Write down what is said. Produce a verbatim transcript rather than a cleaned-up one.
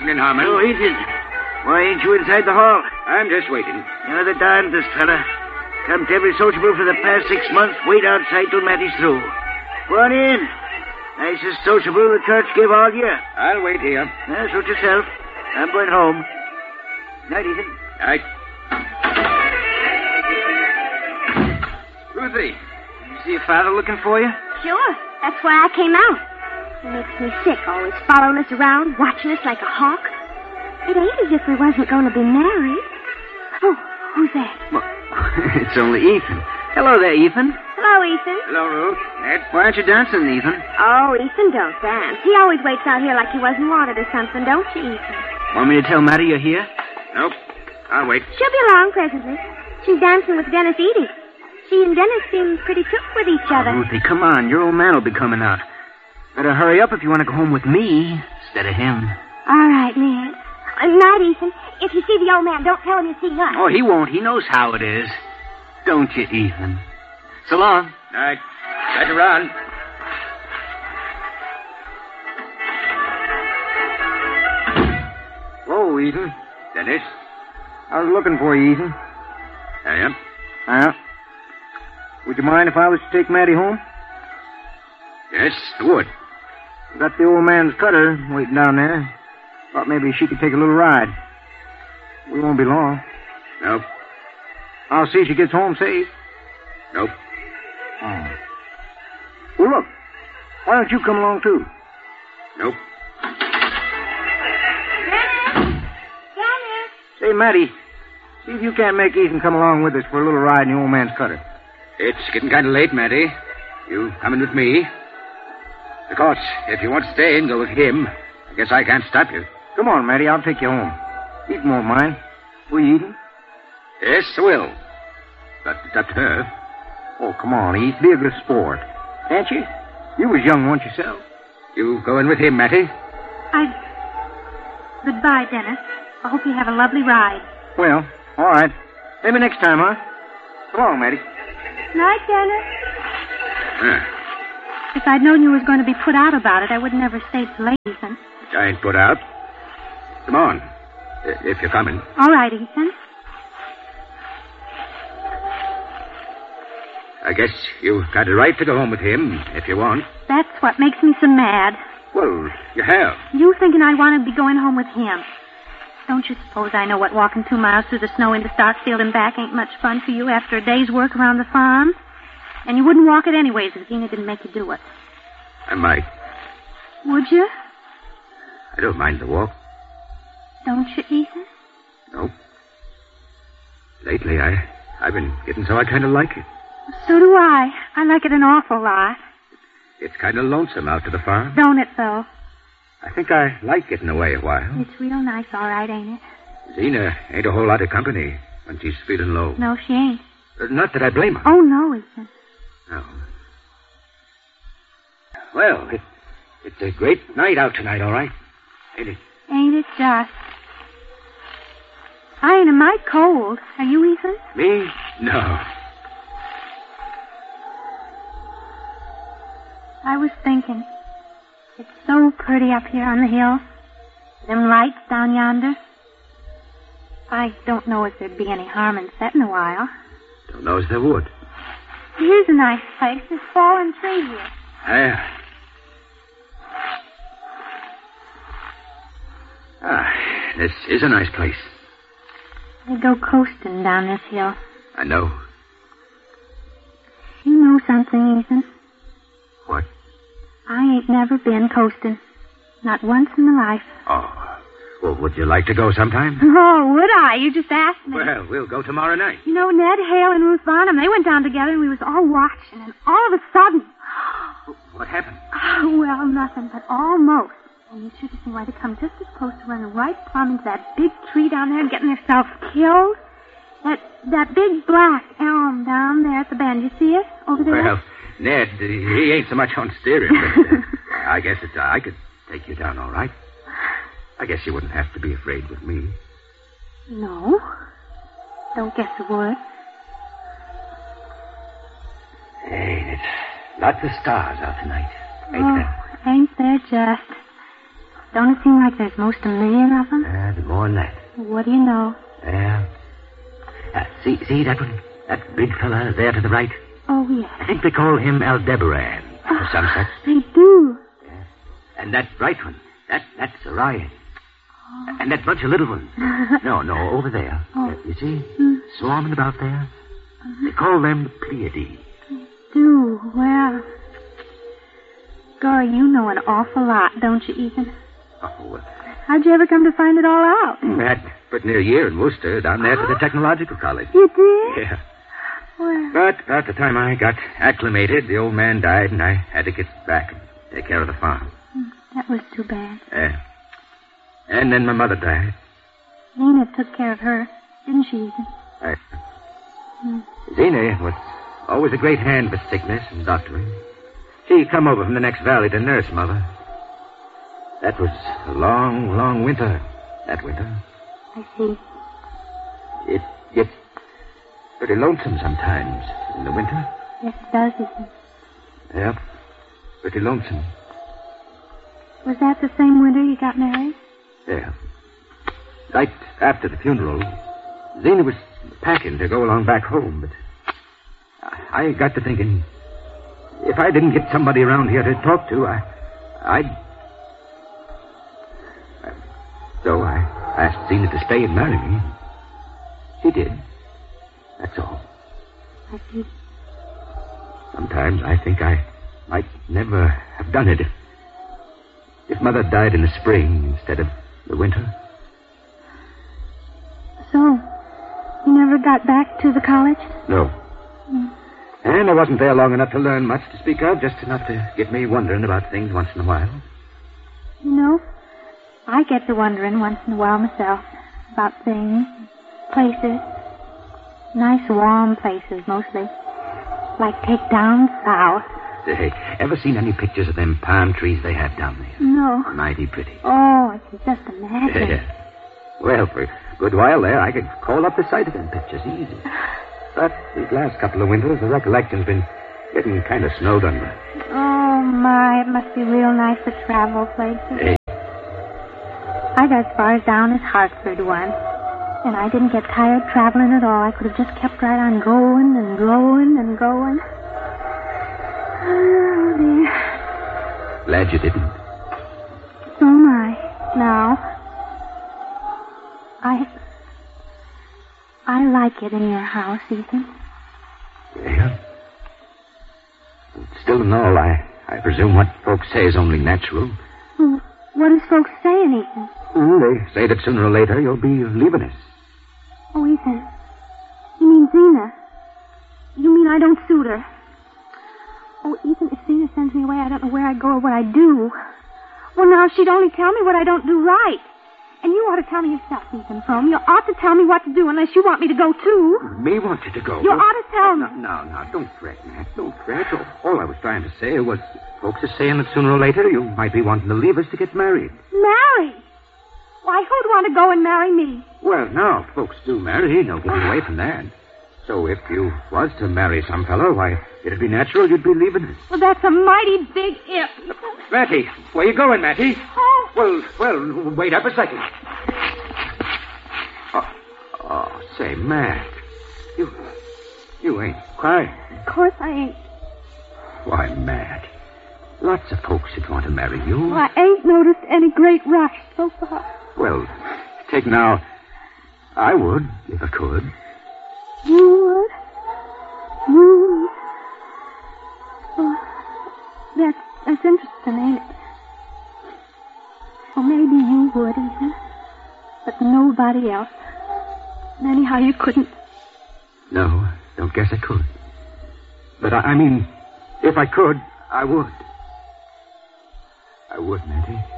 evening, Harmon. Oh, Ethan. Why ain't you inside the hall? I'm just waiting. You're the darndest fella. Come to every sociable for the past six months. Wait outside till Matty's through. Go on in. Nicest sociable the church give all year. I'll wait here. Yeah, suit yourself. I'm going home. Night, Ethan. Night. Ruthie, you see your father looking for you? Sure. That's why I came out. It makes me sick, always following us around, watching us like a hawk. It ain't as if we wasn't going to be married. Oh, who's that? Well, it's only Ethan. Hello there, Ethan. Hello, Ethan. Hello, Ruth. Ned, why aren't you dancing, Ethan? Oh, Ethan don't dance. He always waits out here like he wasn't wanted or something, don't you, Ethan? Want me to tell Matty you're here? Nope. I'll wait. She'll be along presently. She's dancing with Dennis Eady. She and Dennis seem pretty took with each other. Oh, Ruthie, come on. Your old man will be coming out. Better hurry up if you want to go home with me instead of him. All right, Ned. Uh, night, Ethan. If you see the old man, don't tell him you see us. Oh, he won't. He knows how it is. Don't you, Ethan? So long. Night. Later on. Whoa, Ethan. Dennis. I was looking for you, Ethan. I am. Yeah? Would you mind if I was to take Matty home? Yes, I would. Got the old man's cutter waiting down there. Thought maybe she could take a little ride. We won't be long. Nope. I'll see she gets home safe. Nope. Oh. Well, look. Why don't you come along, too? Nope. Dennis! Dennis! Say, Matty, see if you can't make Ethan come along with us for a little ride in the old man's cutter. It's getting kind of late, Matty. You coming with me? Of course, if you want to stay and go with him, I guess I can't stop you. Come on, Matty, I'll take you home. Ethan won't mind. Will you, Ethan? Yes, I will. But it's up to her. Oh, come on, Ethan. Be a good sport. Can't you? You was young once yourself. You going with him, Matty? I... Goodbye, Dennis. I hope you have a lovely ride. Well, all right. Maybe next time, huh? So long, Matty. Night, Dennis. Ah, If I'd known you was going to be put out about it, I would never stayed till late, Ethan. I ain't put out. Come on, i- if you're coming. All right, Ethan. I guess you've got a right to go home with him, if you want. That's what makes me so mad. Well, you have. You thinking I want to be going home with him. Don't you suppose I know what walking two miles through the snow into Starkfield and back ain't much fun for you after a day's work around the farm? And you wouldn't walk it anyways if Zena didn't make you do it. I might. Would you? I don't mind the walk. Don't you, Ethan? Nope. Lately, I, I've been getting so I kind of like it. So do I. I like it an awful lot. It's kind of lonesome out to the farm. Don't it, though? I think I like getting away a while. It's real nice, all right, ain't it? Zena ain't a whole lot of company when she's feeling low. No, she ain't. Uh, Not that I blame her. Oh, no, Ethan. No. Well, it, it's a great night out tonight, all right? Ain't it? Ain't it just? I ain't a mite cold. Are you, Ethan? Me? No. I was thinking. It's so pretty up here on the hill. Them lights down yonder. I don't know if there'd be any harm in setting a while. Don't know as there would. Here's a nice place. There's fallen tree here. Ah. Ah, this is a nice place. They go coasting down this hill. I know. You know something, Ethan? What? I ain't never been coasting. Not once in my life. Oh. Well, would you like to go sometime? Oh, would I? You just asked me. Well, we'll go tomorrow night. You know, Ned Hale and Ruth Barnum, they went down together and we was all watching, and all of a sudden... What happened? Oh, well, nothing, but almost. And you should have seen why they come just as close to running right plumb into that big tree down there and getting themselves killed. That that big black elm down there at the bend. You see it over there? Well, Ned, he ain't so much on steering, but uh, I guess it's, uh, I could take you down all right. I guess you wouldn't have to be afraid with me. No. Don't guess I would. Hey, it's lots of stars out tonight, ain't Oh, there? ain't there just? Don't it seem like there's most a million of them? Uh, more than that. What do you know? Yeah. Uh, see, see that one? That big fella there to the right? Oh, yes. I think they call him Aldebaran, or some such. They do. Yeah. And that bright one, that that's Orion. Oh. And that bunch of little ones. no, no, over there. Oh. Uh, you see? Mm. Swarming about there. Uh-huh. They call them Pleiades. They do. Well, Gory, you know an awful lot, don't you, Ethan? Oh, well. How'd you ever come to find it all out? I had put near a year in Worcester, down there to the Technological College. You did? Yeah. Well. But about the time I got acclimated, the old man died, and I had to get back and take care of the farm. That was too bad. Yeah. And then my mother died. Zena took care of her, didn't she, Ethan? I... Hmm. Zena was always a great hand for sickness and doctoring. She come over from the next valley to nurse Mother. That was a long, long winter, that winter. I see. It gets pretty lonesome sometimes in the winter. Yes, it does, Ethan. Yep, pretty lonesome. Was that the same winter you got married? Yeah. Right after the funeral, Zena was packing to go along back home, but I got to thinking, if I didn't get somebody around here to talk to, I, I'd... So I asked Zena to stay and marry me. She did. That's all. I see. Sometimes I think I might never have done it if, if Mother died in the spring instead of the winter. So, you never got back to the college? No. Mm. And I wasn't there long enough to learn much to speak of, just enough to get me wondering about things once in a while. You know, I get to wondering once in a while myself about things, places. Nice warm places, mostly. Like take down south. Say, ever seen any pictures of them palm trees they have down there? No. Mighty pretty. Oh, I can just imagine. Yeah. Well, for a good while there, I could call up the sight of them pictures easy. But these last couple of winters, the recollection's been getting kind of snowed under. Oh, my, it must be real nice to travel places. Hey. I got as far as down as Hartford once. And I didn't get tired traveling at all. I could have just kept right on going and going and going. Oh, dear. Glad you didn't. So am I. Now. I... I like it in your house, Ethan. Yeah. Still in all, I, I presume what folks say is only natural. Well, what does folks saying, Ethan? Mm, they say that sooner or later you'll be leaving us. Oh, Ethan. You mean Zena? You mean I don't suit her? Oh, Ethan, if Zena sends me away, I don't know where I go or what I do. Well, now, she'd only tell me what I don't do right. And you ought to tell me yourself, Ethan Frome. You ought to tell me what to do unless you want me to go, too. Me want you to go? You ought to tell me. No, no, no, don't fret, Matt. Don't fret. All, all I was trying to say was folks are saying that sooner or later you might be wanting to leave us to get married. Marry? Why, who'd want to go and marry me? Well, now, folks do marry. No getting away from that. So if you was to marry some fellow, why, it'd be natural you'd be leaving us. Well, that's a mighty big if. Matty, where you going, Matty? Oh. Well, well, wait up a second. Oh, oh say, Matt, you, you ain't crying. Of course I ain't. Why, Matt, lots of folks would want to marry you. Well, I ain't noticed any great rush so far. Well, take now, I would, if I could. You would? You? Well, that's, that's interesting, ain't it? Well, maybe you would, Ethan. But nobody else. And anyhow, you couldn't. No, don't guess I could. But I, I mean, if I could, I would. I would, Matty.